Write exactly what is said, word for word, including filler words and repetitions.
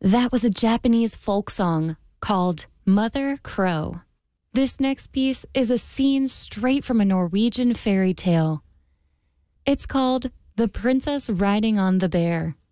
That was a Japanese folk song called Mother Crow. This next piece is a scene straight from a Norwegian fairy tale. It's called The Princess Riding on the Bear.